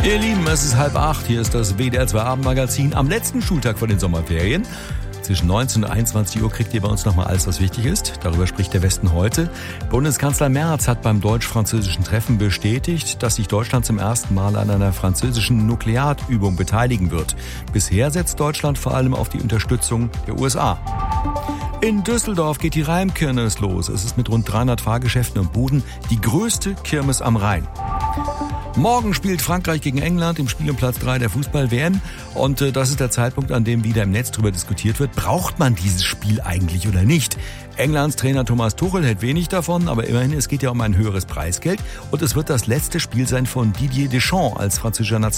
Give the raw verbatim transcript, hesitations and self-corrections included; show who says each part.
Speaker 1: Ihr Lieben, es ist halb acht. Hier ist das W D R zwei Abendmagazin am letzten Schultag vor den Sommerferien. Zwischen neunzehn und einundzwanzig Uhr kriegt ihr bei uns nochmal alles, was wichtig ist. Darüber spricht der Westen heute. Bundeskanzler Merz hat beim deutsch-französischen Treffen bestätigt, dass sich Deutschland zum ersten Mal an einer französischen Nuklearübung beteiligen wird. Bisher setzt Deutschland vor allem auf die Unterstützung der U S A. In Düsseldorf geht die Rheimkirmes los. Es ist mit rund dreihundert Fahrgeschäften und Buden die größte Kirmes am Rhein. Morgen spielt Frankreich gegen England im Spiel um Platz drei der Fußball-W M. Und äh, das ist der Zeitpunkt, an dem wieder im Netz darüber diskutiert wird, braucht man dieses Spiel eigentlich oder nicht? Englands Trainer Thomas Tuchel hält wenig davon, aber immerhin, es geht ja um ein höheres Preisgeld. Und es wird das letzte Spiel sein von Didier Deschamps als französischer Nationaltrainer.